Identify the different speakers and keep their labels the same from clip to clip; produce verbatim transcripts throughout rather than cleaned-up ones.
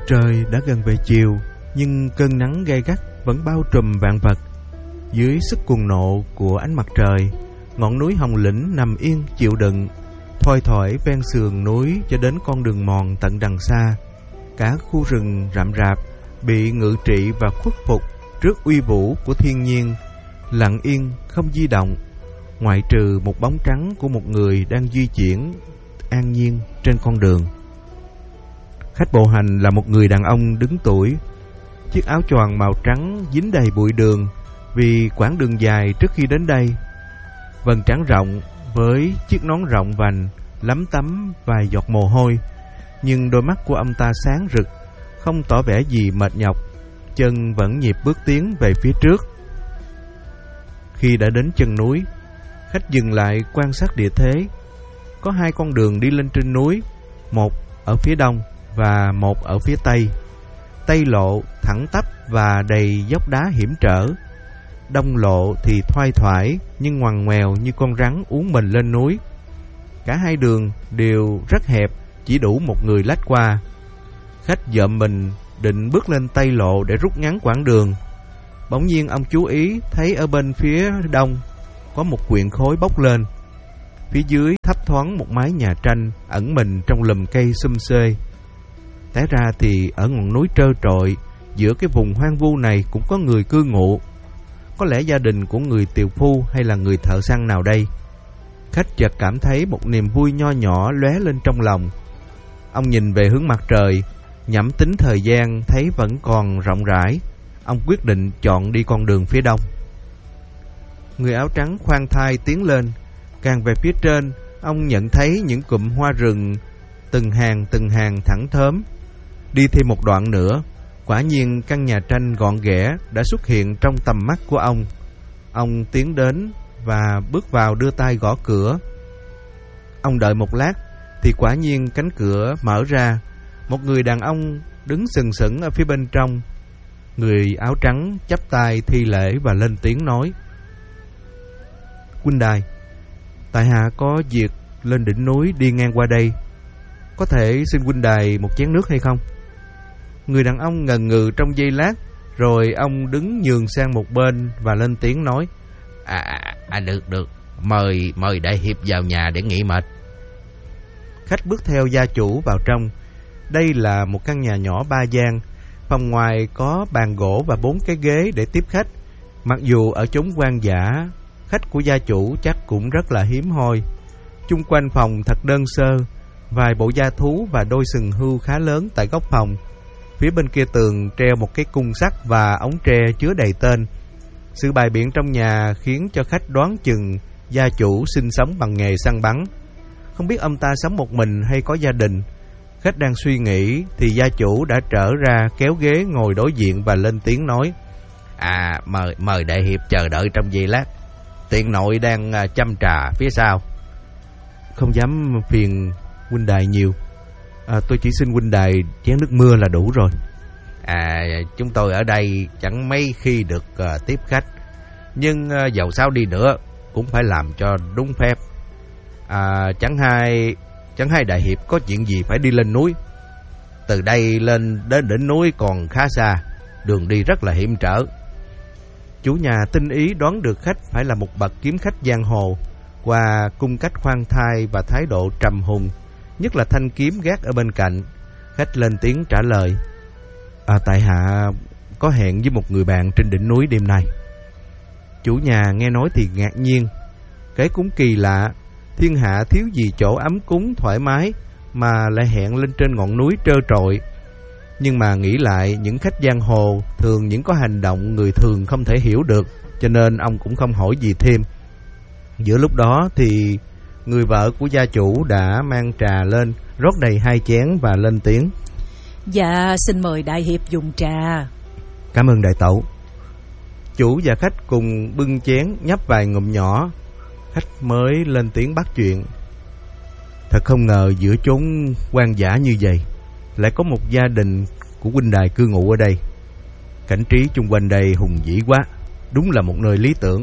Speaker 1: Trời đã gần về chiều, nhưng cơn nắng gay gắt vẫn bao trùm vạn vật. Dưới sức cuồng nộ của ánh mặt trời, ngọn núi Hồng Lĩnh nằm yên chịu đựng, thoai thoải ven sườn núi cho đến con đường mòn tận đằng xa. Cả khu rừng rậm rạp bị ngự trị và khuất phục trước uy vũ của thiên nhiên, lặng yên không di động, ngoại trừ một bóng trắng của một người đang di chuyển an nhiên trên con đường. Khách bộ hành là một người đàn ông đứng tuổi, chiếc áo choàng màu trắng dính đầy bụi đường vì quãng đường dài trước khi đến đây. Vầng trán rộng với chiếc nón rộng vành lấm tấm vài giọt mồ hôi, nhưng đôi mắt của ông ta sáng rực, không tỏ vẻ gì mệt nhọc, chân vẫn nhịp bước tiến về phía trước. Khi đã đến chân núi, khách dừng lại quan sát địa thế. Có hai con đường đi lên trên núi, một ở phía đông và một ở phía tây. Tây lộ thẳng tắp và đầy dốc đá hiểm trở, đông lộ thì thoai thoải nhưng ngoằn ngoèo như con rắn uốn mình lên núi. Cả hai đường đều rất hẹp, chỉ đủ một người lách qua. Khách dợm mình định bước lên Tây lộ để rút ngắn quãng đường. Bỗng nhiên ông chú ý thấy ở bên phía đông có một quyện khối bốc lên. Phía dưới thấp thoáng một mái nhà tranh ẩn mình trong lùm cây xum xuê. Té ra thì ở ngọn núi trơ trọi giữa cái vùng hoang vu này cũng có người cư ngụ. Có lẽ gia đình của người tiều phu hay là người thợ săn nào đây. Khách chợt cảm thấy một niềm vui nho nhỏ lóe lên trong lòng. Ông nhìn về hướng mặt trời, nhẩm tính thời gian thấy vẫn còn rộng rãi. Ông quyết định chọn đi con đường phía đông. Người áo trắng khoan thai tiến lên. Càng về phía trên, ông nhận thấy những cụm hoa rừng từng hàng từng hàng thẳng thớm. Đi thêm một đoạn nữa, quả nhiên căn nhà tranh gọn ghẽ đã xuất hiện trong tầm mắt của ông. Ông tiến đến và bước vào đưa tay gõ cửa. Ông đợi một lát thì quả nhiên cánh cửa mở ra. Một người đàn ông đứng sừng sững ở phía bên trong. Người áo trắng chắp tay thi lễ và lên tiếng nói: "Huynh đài, tại hạ có việc lên đỉnh núi đi ngang qua đây. Có thể xin huynh đài một chén nước hay không?" Người đàn ông ngần ngừ trong giây lát, rồi ông đứng nhường sang một bên và lên tiếng nói: À, à được được, mời mời đại hiệp vào nhà để nghỉ mệt. Khách bước theo gia chủ vào trong. Đây là một căn nhà nhỏ ba gian. Phòng ngoài có bàn gỗ và bốn cái ghế để tiếp khách. Mặc dù ở chốn hoang dã, khách của gia chủ chắc cũng rất là hiếm hoi. Chung quanh phòng thật đơn sơ, vài bộ da thú và đôi sừng hươu khá lớn tại góc phòng. Phía bên kia tường treo một cái cung sắt và ống tre chứa đầy tên. Sự bày biện trong nhà khiến cho khách đoán chừng gia chủ sinh sống bằng nghề săn bắn. Không biết ông ta sống một mình hay có gia đình. Khách đang suy nghĩ thì gia chủ đã trở ra kéo ghế ngồi đối diện và lên tiếng nói: À mời mời đại hiệp chờ đợi trong giây lát. Tiện nội đang chăm trà phía sau. Không dám phiền huynh đài nhiều. À, tôi chỉ xin huynh đài chén nước mưa là đủ rồi. À, chúng tôi ở đây chẳng mấy khi được uh, tiếp khách, nhưng uh, dầu sao đi nữa cũng phải làm cho đúng phép. À, chẳng hay chẳng hay đại hiệp có chuyện gì phải đi lên núi. Từ đây lên đến đỉnh núi còn khá xa, đường đi rất là hiểm trở. Chủ nhà tinh ý đoán được khách phải là một bậc kiếm khách giang hồ. Qua cung cách khoan thai và thái độ trầm hùng, nhất là thanh kiếm gác ở bên cạnh, khách lên tiếng trả lời: À, tại hạ có hẹn với một người bạn trên đỉnh núi đêm nay. Chủ nhà nghe nói thì ngạc nhiên. Cái cũng kỳ lạ, thiên hạ thiếu gì chỗ ấm cúng thoải mái mà lại hẹn lên trên ngọn núi trơ trọi. Nhưng mà nghĩ lại, những khách giang hồ thường những có hành động người thường không thể hiểu được, cho nên ông cũng không hỏi gì thêm. Giữa lúc đó thì người vợ của gia chủ đã mang trà lên, rót đầy hai chén và lên tiếng:
Speaker 2: Dạ, xin mời đại hiệp dùng trà.
Speaker 1: Cảm ơn đại tẩu. Chủ và khách cùng bưng chén nhấp vài ngụm nhỏ. Khách mới lên tiếng bắt chuyện: Thật không ngờ giữa chốn hoang dã như vậy lại có một gia đình của huynh đài cư ngụ ở đây. Cảnh trí chung quanh đây hùng vĩ quá, đúng là một nơi lý tưởng.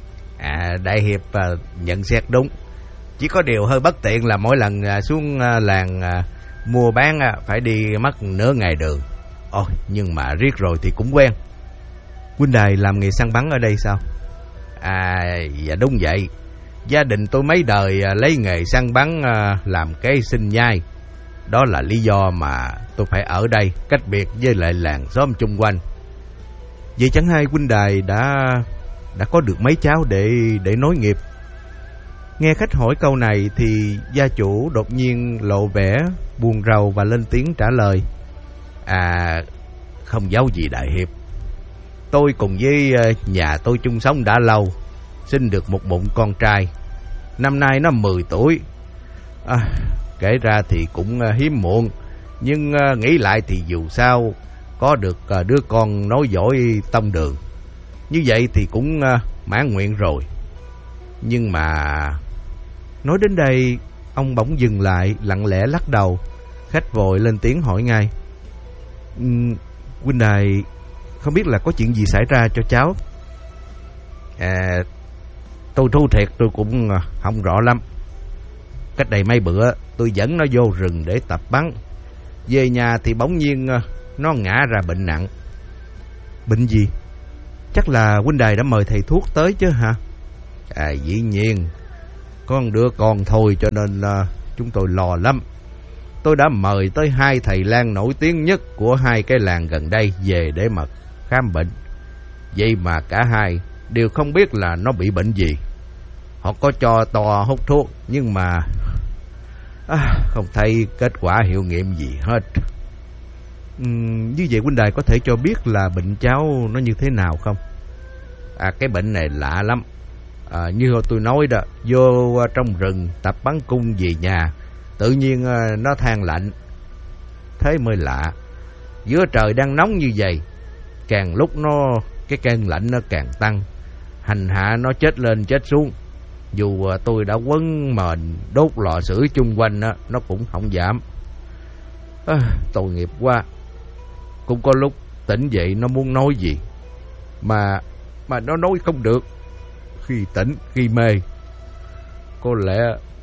Speaker 1: À, đại hiệp à, nhận xét đúng. Chỉ có điều hơi bất tiện là mỗi lần à, xuống à, làng à, mua bán à, phải đi mất nửa ngày đường.
Speaker 3: Ôi, nhưng mà riết rồi thì cũng quen.
Speaker 1: Huynh đài làm nghề săn bắn ở đây sao?
Speaker 3: À, dạ đúng vậy. Gia đình tôi mấy đời lấy nghề săn bắn làm kế sinh nhai. Đó là lý do mà tôi phải ở đây, cách biệt với lại làng xóm chung quanh.
Speaker 1: Vậy chẳng hay huynh đài đã đã có được mấy cháu để để nối nghiệp? Nghe khách hỏi câu này thì gia chủ đột nhiên lộ vẻ buồn rầu và lên tiếng trả lời.
Speaker 3: À, không giấu gì đại hiệp. Tôi cùng với nhà tôi chung sống đã lâu, sinh được một bụng con trai. Năm nay nó mười tuổi. À, kể ra thì cũng hiếm muộn, nhưng nghĩ lại thì dù sao có được đứa con nối dõi tông đường, như vậy thì cũng mãn nguyện rồi. Nhưng mà...
Speaker 1: Nói đến đây, ông bỗng dừng lại, lặng lẽ lắc đầu. Khách vội lên tiếng hỏi ngay. um, Huynh đài không biết là có chuyện gì xảy ra cho cháu?
Speaker 3: À, tôi thú thiệt tôi cũng không rõ lắm. Cách đây mấy bữa tôi dẫn nó vô rừng để tập bắn. Về nhà thì bỗng nhiên nó ngã ra bệnh nặng.
Speaker 1: Bệnh gì? Chắc là huynh đài đã mời thầy thuốc tới chứ hả?
Speaker 3: À, dĩ nhiên. Con đứa con thôi cho nên là chúng tôi lo lắm. Tôi đã mời tới hai thầy lang nổi tiếng nhất của hai cái làng gần đây về để mà khám bệnh. Vậy mà cả hai đều không biết là nó bị bệnh gì. Họ có cho to hút thuốc, nhưng mà à, không thấy kết quả hiệu nghiệm gì hết.
Speaker 1: uhm, Như vậy huynh đài có thể cho biết là bệnh cháu nó như thế nào không?
Speaker 3: À, cái bệnh này lạ lắm. À, như tôi nói đó, vô trong rừng tập bắn cung về nhà, tự nhiên nó than lạnh. Thế mới lạ. Giữa trời đang nóng như vậy, càng lúc nó cái cơn lạnh nó càng tăng, hành hạ nó chết lên chết xuống. Dù tôi đã quấn mền đốt lò sưởi chung quanh đó, nó cũng không giảm. À, tội nghiệp quá. Cũng có lúc tỉnh dậy nó muốn nói gì mà mà nó nói không được. Khi tỉnh, khi mê. Có lẽ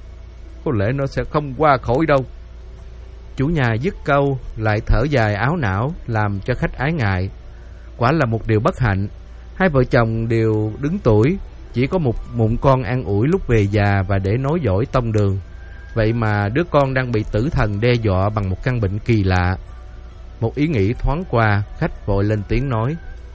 Speaker 3: Có lẽ nó sẽ không qua khỏi đâu.
Speaker 1: Chủ nhà dứt câu lại thở dài áo não, làm cho khách ái ngại. Quả là một điều bất hạnh. Hai vợ chồng đều đứng tuổi, chỉ có một mụn con an ủi lúc về già và để nối dõi tông đường. Vậy mà đứa con đang bị tử thần đe dọa bằng một căn bệnh kỳ lạ. Một ý nghĩ thoáng qua, khách vội lên tiếng nói.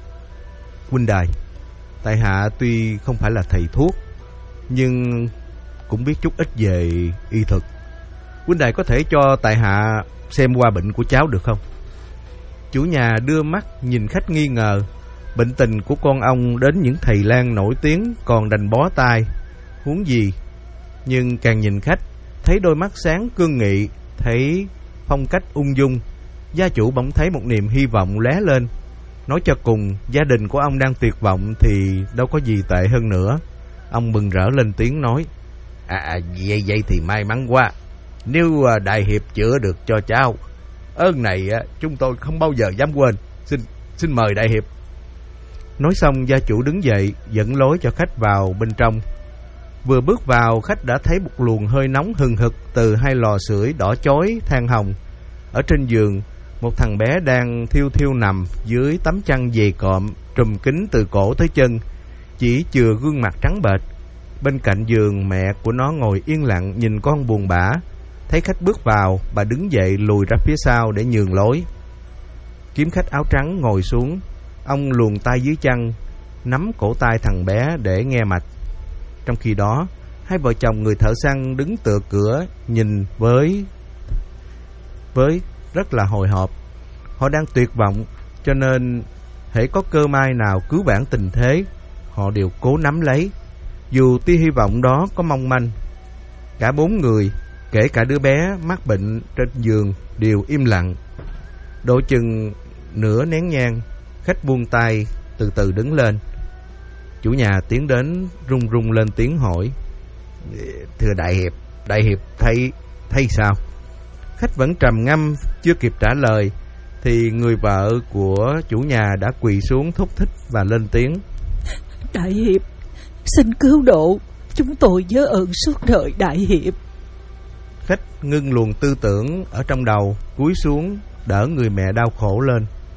Speaker 1: Huynh đài, tại hạ tuy không phải là thầy thuốc, nhưng cũng biết chút ít về y thuật. Huynh đài có thể cho tại hạ xem qua bệnh của cháu được không? Chủ nhà đưa mắt nhìn khách nghi ngờ. Bệnh tình của con ông đến những thầy lang nổi tiếng còn đành bó tay, huống gì. Nhưng càng nhìn khách, thấy đôi mắt sáng cương nghị, thấy phong cách ung dung, gia chủ bỗng thấy một niềm hy vọng lóe lên. Nói cho cùng, gia đình của ông đang tuyệt vọng thì đâu có gì tệ hơn nữa. Ông mừng rỡ lên tiếng nói.
Speaker 3: À, vậy vậy thì may mắn quá. Nếu đại hiệp chữa được cho cháu, ơn này chúng tôi không bao giờ dám quên. Xin xin mời đại hiệp.
Speaker 1: Nói xong, gia chủ đứng dậy dẫn lối cho khách vào bên trong. Vừa bước vào, khách đã thấy một luồng hơi nóng hừng hực từ hai lò sưởi đỏ chói than hồng. Ở trên giường, một thằng bé đang thiêu thiêu nằm dưới tấm chăn dày cộm trùm kín từ cổ tới chân, chỉ chừa gương mặt trắng bệch. Bên cạnh giường, mẹ của nó ngồi yên lặng nhìn con buồn bã. Thấy khách bước vào, bà đứng dậy lùi ra phía sau để nhường lối. Kiếm khách áo trắng ngồi xuống. Ông luồn tay dưới chăn, nắm cổ tay thằng bé để nghe mạch. Trong khi đó, hai vợ chồng người thợ săn đứng tựa cửa nhìn với với rất là hồi hộp. Họ đang tuyệt vọng, cho nên hễ có cơ may nào cứu vãn tình thế, họ đều cố nắm lấy, dù tia hy vọng đó có mong manh. Cả bốn người, kể cả đứa bé mắc bệnh trên giường, đều im lặng. Độ chừng nửa nén nhang, khách buông tay từ từ đứng lên. Chủ nhà tiến đến run run lên tiếng hỏi.
Speaker 3: Thưa đại hiệp, đại hiệp thấy thấy sao?
Speaker 1: Khách vẫn trầm ngâm, chưa kịp trả lời thì người vợ của chủ nhà đã quỳ xuống thúc thích và lên tiếng.
Speaker 2: Đại hiệp, xin cứu độ, chúng tôi nhớ ơn suốt đời đại hiệp.
Speaker 1: Khách ngưng luồng tư tưởng ở trong đầu, cúi xuống đỡ người mẹ đau khổ lên.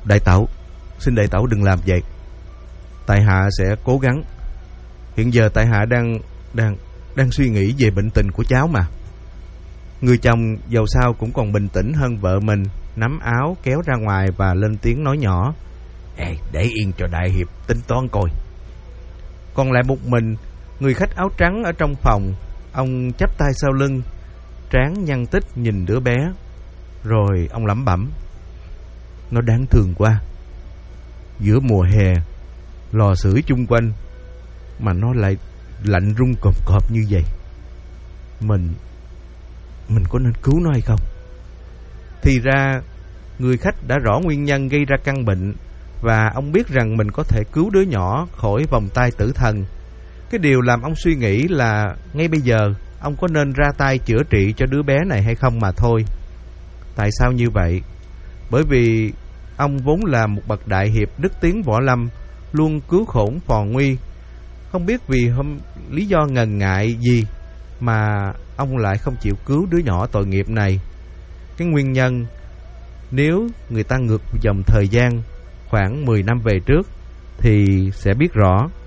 Speaker 1: Đại tẩu, xin đại tẩu đừng làm vậy. Tại hạ sẽ cố gắng. Hiện giờ tại hạ đang đang đang suy nghĩ về bệnh tình của cháu mà. Người chồng dầu sao cũng còn bình tĩnh hơn vợ mình, nắm áo kéo ra ngoài và lên tiếng nói nhỏ: Ê, để yên cho đại hiệp tính toán coi. Còn lại một mình, người khách áo trắng ở trong phòng. Ông chắp tay sau lưng, trán nhăn tích nhìn đứa bé. Rồi ông lẩm bẩm: Nó đáng thương quá. Giữa mùa hè, lò sưởi chung quanh mà nó lại lạnh run cộp cộp như vậy. Mình Mình có nên cứu nó hay không? Thì ra người khách đã rõ nguyên nhân gây ra căn bệnh, và ông biết rằng mình có thể cứu đứa nhỏ khỏi vòng tay tử thần. Cái điều làm ông suy nghĩ là ngay bây giờ ông có nên ra tay chữa trị cho đứa bé này hay không mà thôi. Tại sao như vậy? Bởi vì ông vốn là một bậc đại hiệp đức tiếng võ lâm, luôn cứu khổn phò nguy. Không biết vì hôm lý do ngần ngại gì mà ông lại không chịu cứu đứa nhỏ tội nghiệp này. Cái nguyên nhân, nếu người ta ngược dòng thời gian khoảng mười năm về trước thì sẽ biết rõ.